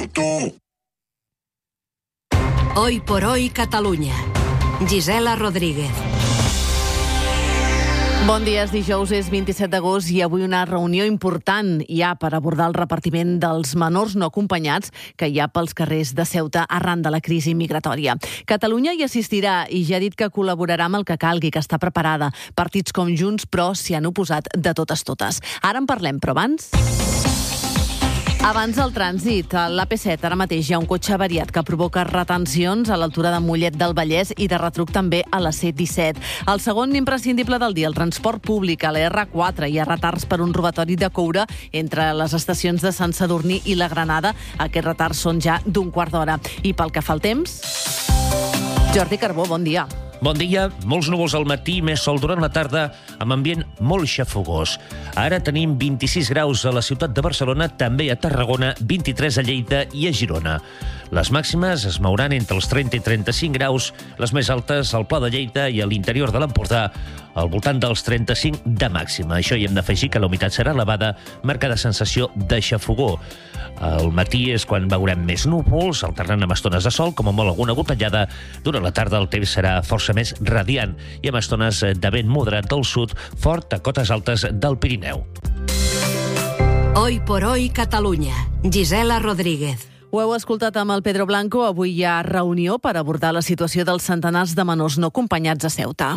Hoy por hoy Catalunya. Gisela Rodríguez. Bon dia, és dijous, és 27 d'agost i avui una reunió important hi ha per abordar el repartiment dels menors no acompanyats que hi ha pels carrers de Ceuta arran de la crisi migratòria. Catalunya hi assistirà i ja ha dit que col·laborarà amb el que calgui, que està preparada. Partits com Junts, però, s'hi han oposat de totes. Ara en parlem, però abans del trànsit, a l'AP7 ara mateix hi ha un cotxe avariat que provoca retencions a l'altura de Mollet del Vallès i de retruc també a la C-17. El segon imprescindible del dia, el transport públic. A la R4 hi ha retards per un robatori de coure entre les estacions de Sant Sadurní i la Granada. Aquests retards són ja d'un quart d'hora. I pel que fa al temps, Jordi Carbó, bon dia. Bon dia, molts núvols al matí, més sol durant la tarda, amb ambient molt xafogós. Ara tenim 26 graus a la ciutat de Barcelona, també a Tarragona, 23 a Lleida i a Girona. Les màximes es mouran entre els 30 i 35 graus, les més altes al Pla de Lleida i a l'interior de l'Empordà, al voltant dels 35 de màxima. Això hi hem d'afegir que la humitat serà elevada, marcada sensació de xafogó. Al matí és quan veurem més núvols, alternant amb estones de sol, com a molt alguna gotellada. Durant la tarda el temps serà força més radiant i amb estones de vent moderat del sud, fort a cotes altes del Pirineu. Hoy por hoy Catalunya. Gisela Rodríguez. Ho heu escoltat amb el Pedro Blanco. Avui hi ha reunió per abordar la situació dels centenars de menors no acompanyats a Ceuta.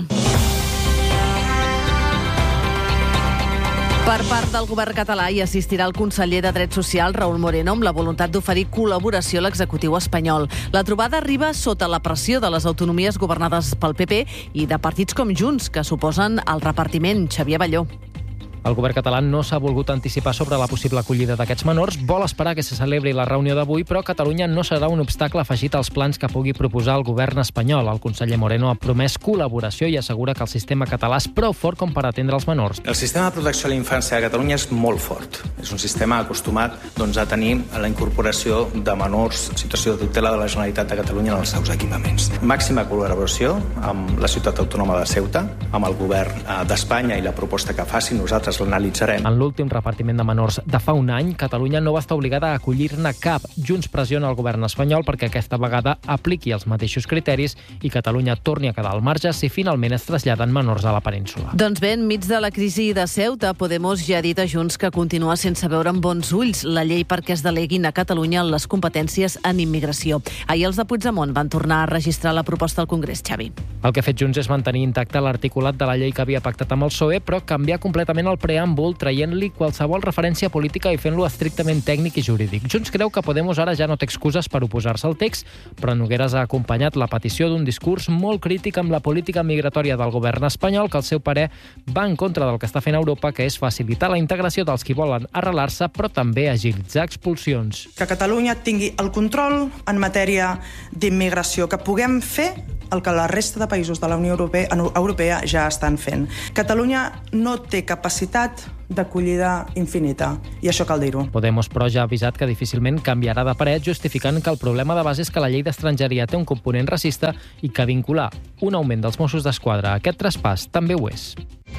Per part del govern català hi assistirà el conseller de Drets Socials, Raúl Moreno, amb la voluntat d'oferir col·laboració a l'executiu espanyol. La trobada arriba sota la pressió de les autonomies governades pel PP i de partits com Junts, que suposen el repartiment. Xavier Balló. El govern català no s'ha volgut anticipar sobre la possible acollida d'aquests menors, vol esperar que se celebri la reunió d'avui, però Catalunya no serà un obstacle afegit als plans que pugui proposar el govern espanyol. El conseller Moreno ha promès col·laboració i assegura que el sistema català és prou fort com per atendre els menors. El sistema de protecció a la infància de Catalunya és molt fort. És un sistema acostumat a tenir la incorporació de menors en situació de tutela de la Generalitat de Catalunya en els seus equipaments. Màxima col·laboració amb la ciutat autònoma de Ceuta, amb el govern d'Espanya i la proposta que facin, nosaltres l'analitzarem. En l'últim repartiment de menors de fa un any, Catalunya no va estar obligada a acollir-ne cap. Junts pressiona el govern espanyol perquè aquesta vegada apliqui els mateixos criteris i Catalunya torni a quedar al marge si finalment es traslladen menors a la península. Doncs bé, enmig de la crisi de Ceuta, Podemos ja ha dit a Junts que continua sense veure amb bons ulls la llei perquè es deleguin a Catalunya les competències en immigració. Ahir els de Puigdemont van tornar a registrar la proposta al Congrés, Xavi. El que ha fet Junts és mantenir intacte l'articulat de la llei que havia pactat amb el PSOE, però canviar completament el preàmbul, traient-li qualsevol referència política i fent-lo estrictament tècnic i jurídic. Junts creu que Podemos ara ja no té excuses per oposar-se al text, però Nogueras ha acompanyat la petició d'un discurs molt crític amb la política migratòria del govern espanyol, que al seu parer va en contra del que està fent Europa, que és facilitar la integració dels qui volen arrelar-se, però també agilitzar expulsions. Que Catalunya tingui el control en matèria d'immigració, que puguem fer el que la resta de països de la Unió Europea ja estan fent. Catalunya no té capacitat d'acollida infinita, i això cal dir-ho. Podemos, però, ja ha avisat que difícilment canviarà de parer, justificant que el problema de base és que la llei d'estrangeria té un component racista i que vincular un augment dels Mossos d'Esquadra a aquest traspàs també ho és.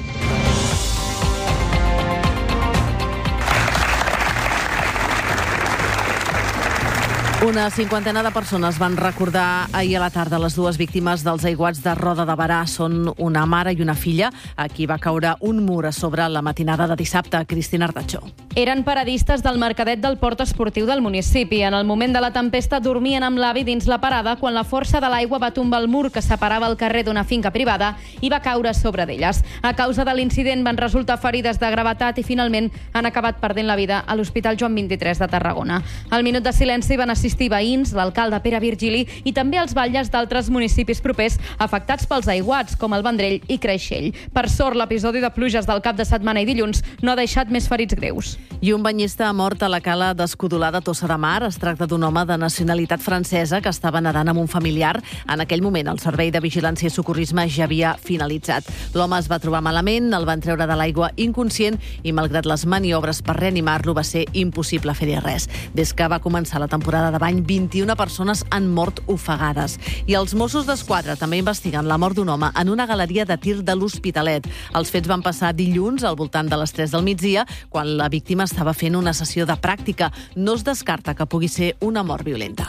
Una cinquantena de persones van recordar ahir a la tarda les dues víctimes dels aiguats de Roda de Berà. Són una mare i una filla a qui va caure un mur a sobre la matinada de dissabte. Cristina Artachó. Eren paradistes del mercadet del port esportiu del municipi. En el moment de la tempesta dormien amb l'avi dins la parada quan la força de l'aigua va tombar el mur que separava el carrer d'una finca privada i va caure sobre d'elles. A causa de l'incident van resultar ferides de gravetat i finalment han acabat perdent la vida a l'Hospital Joan 23 de Tarragona. Al minut de silenci van assistir veïns, l'alcalde Pere Virgili i també els batlles d'altres municipis propers afectats pels aiguats, com el Vendrell i Creixell. Per sort, l'episodi de pluges del cap de setmana i dilluns no ha deixat més ferits greus. I un banyista ha mort a la cala d'Escudolà de Tossa de Mar. Es tracta d'un home de nacionalitat francesa que estava nedant amb un familiar. En aquell moment, el servei de vigilància i socorrisme ja havia finalitzat. L'home es va trobar malament, el van treure de l'aigua inconscient i, malgrat les maniobres per reanimar-lo, va ser impossible fer-hi res. Des que va començar la temporada de bany, 21 persones han mort ofegades. I els Mossos d'Esquadra també investiguen la mort d'un home en una galeria de tir de l'Hospitalet. Els fets van passar dilluns al voltant de les 3 del migdia, quan la víctima estava fent una sessió de pràctica. No es descarta que pugui ser una mort violenta.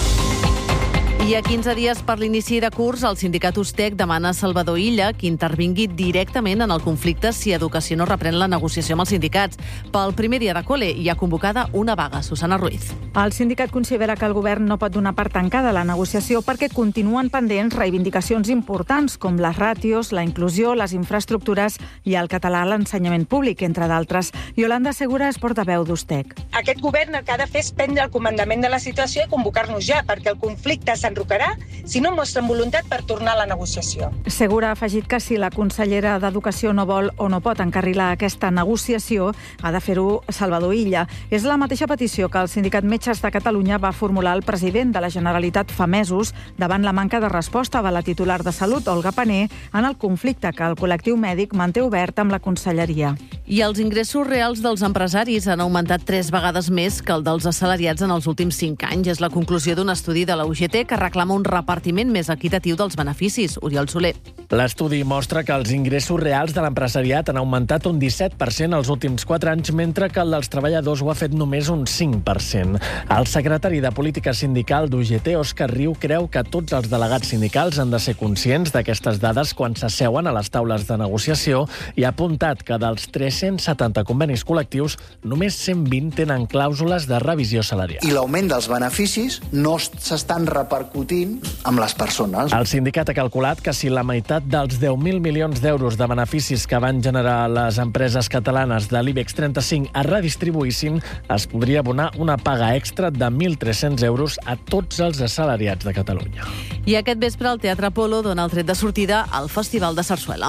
I a 15 dies per l'inici de curs, el sindicat USTEC demana a Salvador Illa que intervingui directament en el conflicte si Educació no reprèn la negociació amb els sindicats. Pel primer dia de col·le hi ha convocada una vaga. Susana Ruiz. El sindicat considera que el govern no pot donar per tancada la negociació perquè continuen pendents reivindicacions importants com les ràtios, la inclusió, les infraestructures i el català a l'ensenyament públic, entre d'altres. Yolanda Segura és portaveu d'USTEC. Aquest govern el que ha de fer és prendre el comandament de la situació i convocar-nos ja, perquè el conflicte s'enrocarà si no mostren voluntat per tornar a la negociació. Segura ha afegit que si la consellera d'Educació no vol o no pot encarrilar aquesta negociació, ha de fer-ho Salvador Illa. És la mateixa petició que el sindicat Metges de Catalunya va formular al president de la Generalitat fa mesos davant la manca de resposta de la titular de Salut, Olga Pané, en el conflicte que el col·lectiu mèdic manté obert amb la conselleria. I els ingressos reals dels empresaris han augmentat 3 vegades més que el dels assalariats en els últims 5 anys. És la conclusió d'un estudi de la UGT que reclama un repartiment més equitatiu dels beneficis. Oriol Soler. L'estudi mostra que els ingressos reals de l'empresariat han augmentat un 17% els últims 4 anys, mentre que el dels treballadors ho ha fet només un 5%. El secretari de Política Sindical d'UGT, Òscar Riu, creu que tots els delegats sindicals han de ser conscients d'aquestes dades quan s'asseuen a les taules de negociació i ha apuntat que dels 370 convenis col·lectius, només 120 tenen clàusules de revisió salarial. I l'augment dels beneficis no s'estan repercutint amb les persones. El sindicat ha calculat que si la meitat dels 10.000 milions d'euros de beneficis que van generar les empreses catalanes de l'IBEX 35 es redistribuïssin, es podria abonar una paga extra de 1.300 euros a tots els assalariats de Catalunya. I aquest vespre el Teatre Apolo dona el tret de sortida al Festival de Sarsuela.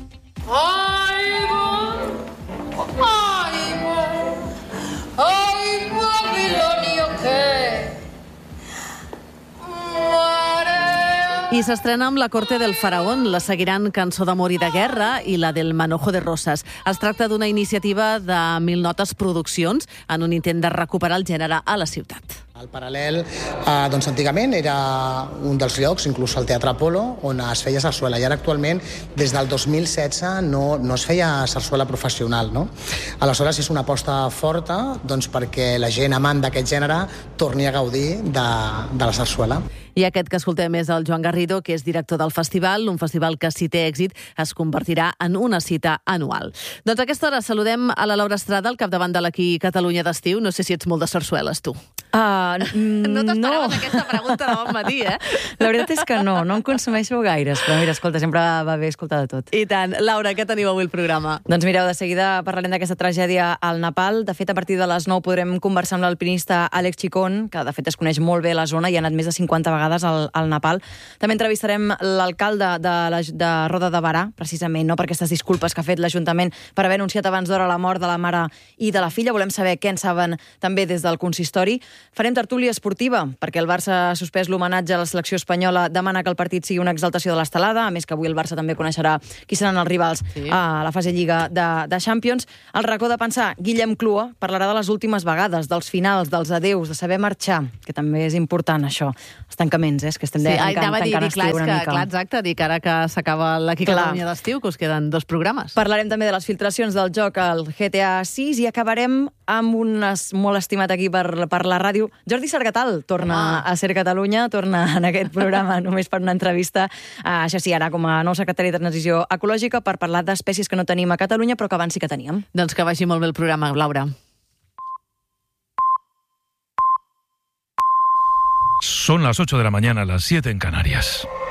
I s'estrena amb La Corte del Faraón, la seguiran Cançó d'amor i de guerra i la del Manojo de Rosas. Es tracta d'una iniciativa de 1000 Notes Produccions en un intent de recuperar el gènere a la ciutat. El paral·lel, doncs antigament era un dels llocs, inclús al Teatre Apolo, on es feia sarsuela. I ara actualment, des del 2016, no es feia sarsuela professional, no? Aleshores, és una aposta forta doncs, perquè la gent amant d'aquest gènere torni a gaudir de la sarsuela. I aquest que escoltem és el Joan Garrido, que és director del festival, un festival que, si té èxit, es convertirà en una cita anual. Doncs a aquesta hora saludem a la Laura Estrada, al capdavant de l'Aquí Catalunya d'estiu. No sé si ets molt de sarsueles, tu. No t'esperaves aquesta pregunta de bon matí, eh? La veritat és que no en consumeixo gaires, però mira, escolta, sempre va bé escoltar de tot. I tant. Laura, què teniu avui al programa? Doncs mireu, de seguida parlarem d'aquesta tragèdia al Nepal. De fet, a partir de les 9 podrem conversar amb l'alpinista Àlex Chicón, que de fet es coneix molt bé la zona i ha anat més de 50 vegades al Nepal. També entrevistarem l'alcalde de Roda de Barà, precisament, no, per aquestes disculpes que ha fet l'Ajuntament per haver anunciat abans d'hora la mort de la mare i de la filla. Volem saber què en saben també des del consistori. Farem tertúlia esportiva, perquè el Barça ha suspès l'homenatge a la selecció espanyola, demana que el partit sigui una exaltació de l'estelada, a més que avui el Barça també coneixerà qui seran els rivals a la fase Lliga de Champions. El racó de pensar, Guillem Clua parlarà de les últimes vegades, dels finals, dels adeus, de saber marxar, que també és important això. Els tancaments, que estem tancant estiu una mica. Clar, exacte, dic ara que s'acaba l'Aquí Catalunya d'estiu, que us queden 2 programes. Parlarem també de les filtracions del joc al GTA 6 i acabarem amb un molt estimat aquí per la ràdio. Jordi Sargatal torna a Ser Catalunya, torna en aquest programa només per una entrevista, això sí, ara com a nou secretari de Transició Ecològica, per parlar d'espècies que no tenim a Catalunya, però que abans sí que teníem. Doncs que vagi molt bé el programa, Laura. Son las 8 de la mañana, las 7 en Canarias.